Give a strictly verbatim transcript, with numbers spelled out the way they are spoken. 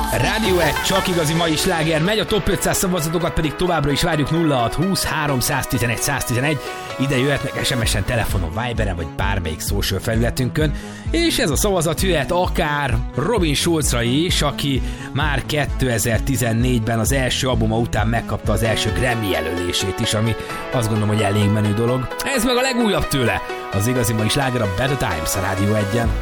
Rádió egy, csak igazi mai sláger megy, a top ötszáz szavazatokat pedig továbbra is várjuk. Nulla hat húsz három tizenegy száz tizenegy. Ide jöhetnek es em es-en, telefonon, Viberen vagy bármelyik social felületünkön, és ez a szavazat jöhet akár Robin Schulzra is, aki már kétezer-tizennégyben az első albuma után megkapta az első Grammy jelölését is, ami azt gondolom, hogy elég menő dolog. Ez meg a legújabb tőle, az igazi mai sláger, a Better Times a Rádió egyen.